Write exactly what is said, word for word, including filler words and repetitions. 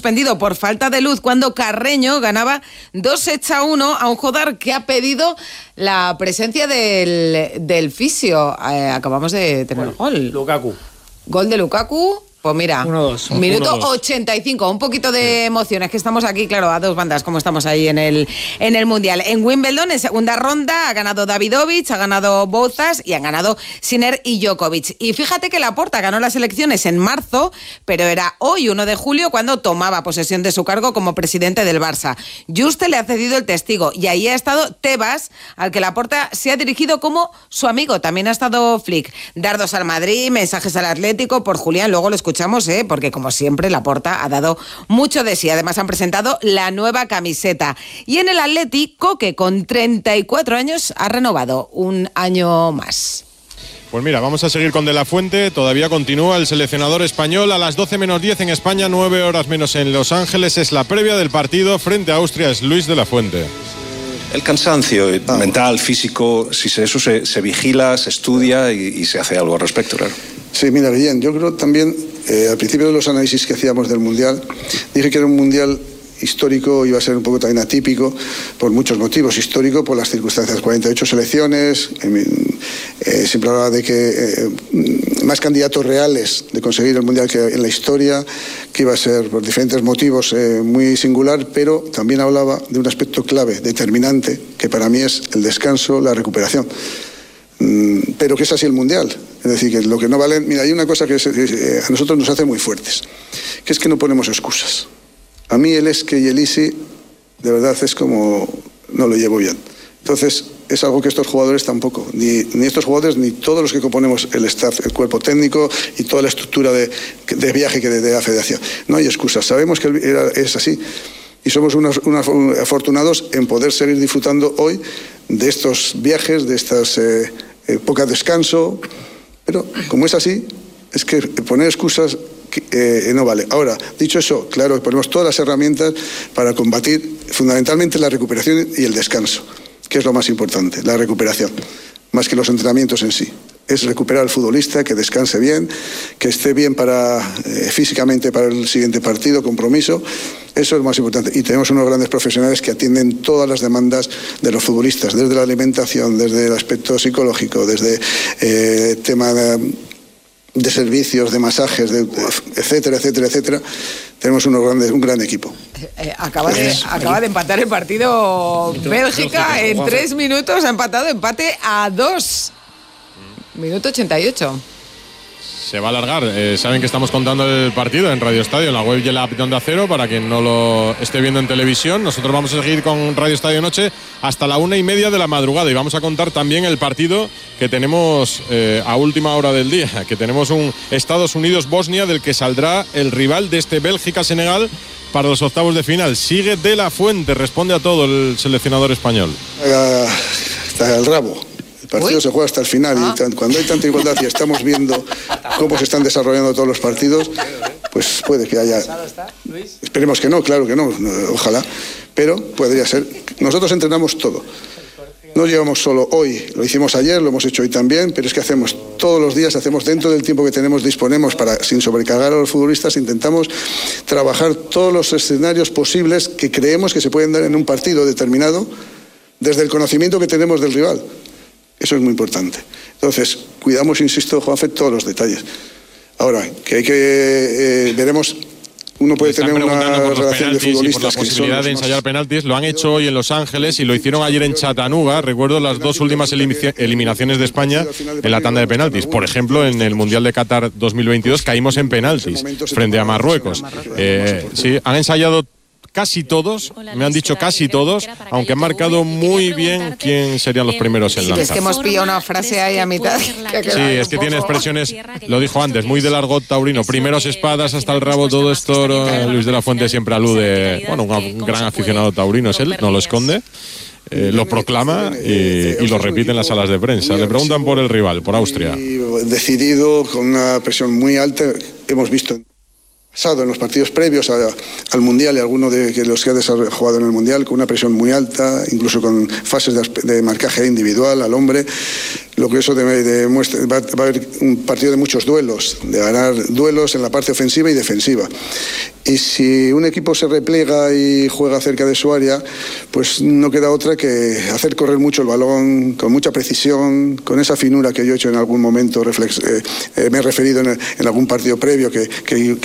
suspendido por falta de luz cuando Carreño ganaba dos sets a uno a un jugador que ha pedido la presencia del, del fisio. Eh, acabamos de tener gol. gol. Lukaku. Gol de Lukaku. Pues mira, uno dos. minuto uno dos. ochenta y cinco, un poquito de emoción. Es que estamos aquí, claro, a dos bandas, como estamos ahí en el, en el Mundial. En Wimbledon, en segunda ronda, ha ganado Davidovich, ha ganado Bozas y han ganado Sinner y Djokovic. Y fíjate que Laporta ganó las elecciones en marzo, pero era hoy, uno de julio, cuando tomaba posesión de su cargo como presidente del Barça. Juste le ha cedido el testigo y ahí ha estado Tebas, al que Laporta se ha dirigido como su amigo. También ha estado Flick. Dardos al Madrid, mensajes al Atlético por Julián, luego lo escuchamos. ¿eh? Porque como siempre Laporta ha dado mucho de sí. Además han presentado la nueva camiseta. Y en el Atleti, Coque, con treinta y cuatro años, ha renovado un año más. Pues mira, vamos a seguir con De La Fuente. Todavía continúa el seleccionador español. A las doce menos diez en España, nueve horas menos en Los Ángeles. Es la previa del partido frente a Austria. Es Luis De La Fuente. El cansancio ah. mental, físico, si se, eso se, se vigila, se estudia y, y se hace algo al respecto, claro. Sí, mira, bien, yo creo también, eh, al principio de los análisis que hacíamos del Mundial, dije que era un Mundial histórico, iba a ser un poco también atípico, por muchos motivos. Histórico por las circunstancias, cuarenta y ocho selecciones, eh, siempre hablaba de que eh, más candidatos reales de conseguir el Mundial que en la historia, que iba a ser por diferentes motivos eh, muy singular, pero también hablaba de un aspecto clave, determinante, que para mí es el descanso, la recuperación. Pero que es así el Mundial, es decir, que lo que no vale. Mira, hay una cosa que a nosotros nos hace muy fuertes, que es que no ponemos excusas. A mí el Esque y el Isi, de verdad, es como no lo llevo bien. Entonces, es algo que estos jugadores tampoco, ni, ni estos jugadores, ni todos los que componemos el staff, el cuerpo técnico y toda la estructura de, de viaje que de, de la federación. No hay excusas, sabemos que era, es así. Y somos unos, unos afortunados en poder seguir disfrutando hoy de estos viajes, de estas eh, épocas de descanso. Pero como es así, es que poner excusas eh, no vale. Ahora, dicho eso, claro, ponemos todas las herramientas para combatir fundamentalmente la recuperación y el descanso, que es lo más importante, la recuperación, más que los entrenamientos en sí. Es recuperar al futbolista, que descanse bien, que esté bien para, eh, físicamente para el siguiente partido, compromiso. Eso es lo más importante. Y tenemos unos grandes profesionales que atienden todas las demandas de los futbolistas, desde la alimentación, desde el aspecto psicológico, desde el eh, tema de, de servicios, de masajes, de, etcétera, etcétera, etcétera. Tenemos unos grandes, un gran equipo. Eh, acaba, de, acaba de empatar el partido Bélgica en tres minutos, ha empatado empate a dos. Minuto ochenta y ocho. Se va a alargar. Eh, saben que estamos contando el partido en Radio Estadio, en la web y en la app de Onda Cero, para quien no lo esté viendo en televisión. Nosotros vamos a seguir con Radio Estadio Noche hasta la una y media de la madrugada y vamos a contar también el partido que tenemos eh, a última hora del día, que tenemos un Estados Unidos-Bosnia del que saldrá el rival de este Bélgica-Senegal para los octavos de final. Sigue De La Fuente, responde a todo el seleccionador español. Está el rabo. El partido Uy. se juega hasta el final ah. y cuando hay tanta igualdad y estamos viendo cómo se están desarrollando todos los partidos, pues puede que haya... Esperemos que no, claro que no, ojalá, pero podría ser. Nosotros entrenamos todo. No llevamos solo hoy, lo hicimos ayer, lo hemos hecho hoy también, pero es que hacemos todos los días, hacemos dentro del tiempo que tenemos, disponemos para, sin sobrecargar a los futbolistas, intentamos trabajar todos los escenarios posibles que creemos que se pueden dar en un partido determinado desde el conocimiento que tenemos del rival. Eso es muy importante. Entonces, cuidamos, insisto, Juanfe, todos los detalles. Ahora, que hay que... Eh, veremos... Uno puede tener una relación de futbolistas. Por la posibilidad de ensayar penaltis. Lo han hecho hoy en Los Ángeles y lo hicieron ayer en Chattanooga. Recuerdo las dos últimas eliminaciones de España en la tanda de penaltis. Por ejemplo, en el Mundial de Qatar dos mil veintidós caímos en penaltis frente a Marruecos. Eh, sí, han ensayado casi todos, me han dicho casi todos, aunque han marcado muy bien quién serían los primeros en lanzar. Es que hemos pillado una frase ahí a mitad. Sí, es que tiene expresiones, lo dijo antes, muy del argot taurino. Primeros espadas hasta el rabo, todo es toro. Luis de la Fuente siempre alude, bueno, un gran aficionado taurino es él, no lo esconde. Eh, lo proclama y, y lo repite en las salas de prensa. Le preguntan por el rival, por Austria. Decidido, con una presión muy alta, hemos visto... en los partidos previos a, al Mundial y alguno de que los que ha jugado en el Mundial con una presión muy alta, incluso con fases de, de marcaje individual al hombre, lo que eso demuestra, va, va a haber un partido de muchos duelos, de ganar duelos en la parte ofensiva y defensiva. Y si un equipo se replega y juega cerca de su área, pues no queda otra que hacer correr mucho el balón, con mucha precisión, con esa finura que yo he hecho en algún momento, reflex, eh, eh, me he referido en, el, en algún partido previo, que, que